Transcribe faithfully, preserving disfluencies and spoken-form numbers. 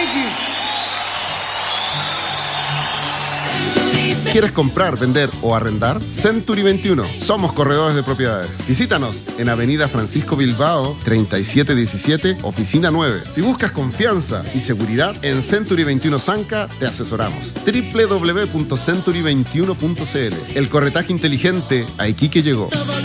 ¿Quieres comprar, vender o arrendar? Century veintiuno. Somos corredores de propiedades. Visítanos en Avenida Francisco Bilbao, treinta y siete diecisiete, Oficina nueve. Si buscas confianza y seguridad, en Century veintiuno Zanca te asesoramos. doble u doble u doble u punto century veintiuno punto c l. El corretaje inteligente a Iquique llegó.